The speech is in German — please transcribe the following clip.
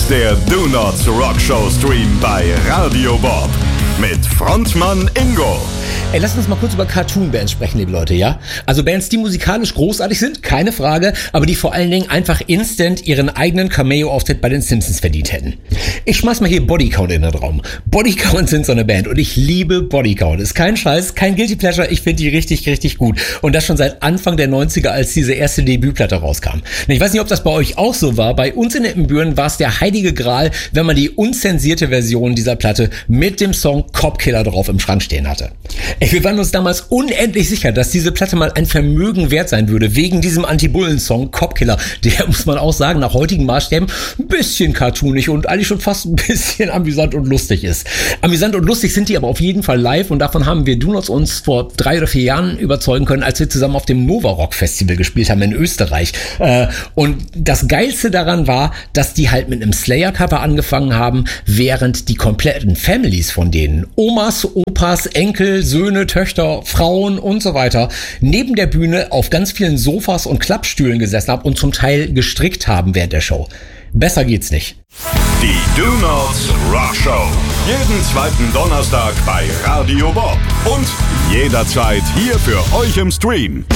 ist der Do Nots Rock Show Stream bei Radio Bob mit Frontmann Ingo. Ey, lasst uns mal kurz über Cartoon-Bands sprechen, liebe Leute, ja? Also Bands, die musikalisch großartig sind, keine Frage, aber die vor allen Dingen einfach instant ihren eigenen Cameo-Auftritt bei den Simpsons verdient hätten. Ich schmeiß mal hier Bodycount in den Raum. Bodycount sind so eine Band und ich liebe Bodycount. Ist kein Scheiß, kein Guilty Pleasure, ich finde die richtig, richtig gut. Und das schon seit Anfang der 90er, als diese erste Debütplatte rauskam. Und ich weiß nicht, ob das bei euch auch so war. Bei uns in Ippenbüren war es der heilige Gral, wenn man die unzensierte Version dieser Platte mit dem Song Copkiller drauf im Schrank stehen hatte. Wir waren uns damals unendlich sicher, dass diese Platte mal ein Vermögen wert sein würde, wegen diesem Anti-Bullen-Song Copkiller. Der, muss man auch sagen, nach heutigen Maßstäben ein bisschen cartoonig und eigentlich schon fast ein bisschen amüsant und lustig ist. Amüsant und lustig sind die aber auf jeden Fall live und davon haben wir Donuts uns vor 3 oder 4 Jahren überzeugen können, als wir zusammen auf dem Nova Rock Festival gespielt haben in Österreich. Und das Geilste daran war, dass die halt mit einem Slayer-Cover angefangen haben, während die kompletten Families von denen, Omas, Opas, Enkel, Söhne, Töchter, Frauen und so weiter, neben der Bühne auf ganz vielen Sofas und Klappstühlen gesessen haben und zum Teil gestrickt haben während der Show. Besser geht's nicht. Die Do Nots Rock Show. Jeden zweiten Donnerstag bei Radio Bob. Und jederzeit hier für euch im Stream.